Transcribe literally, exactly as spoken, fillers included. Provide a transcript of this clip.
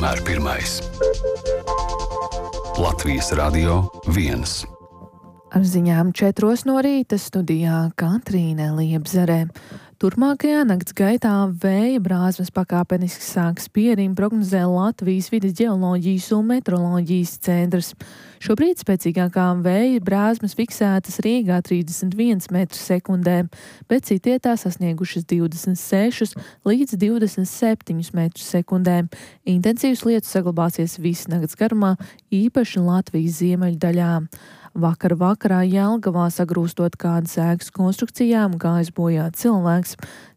vienmēr pirmais. Latvijas Radio viens. Ar ziņām četros no rīta studijā Katrīne Liebzere. Turpmākajā nakts gaitā vēja brāzmas pakāpeniski sāks pierim, prognozē Latvijas vides ģeoloģijas un meteoroloģijas centrs. Šobrīd spēcīgākā vēja brāzmas fiksētas Rīgā trīsdesmit viens metrs sekundē, bet citvietā sasniegušas divdesmit sešus līdz divdesmit septiņus metrus sekundē. Intensīvs lietus saglabāsies visu nakts garumā, īpaši Latvijas ziemeļdaļā. Vakar vakarā Jelgavā sagrūstot kādas ēkas konstrukcijām gājis bojā cilvēks.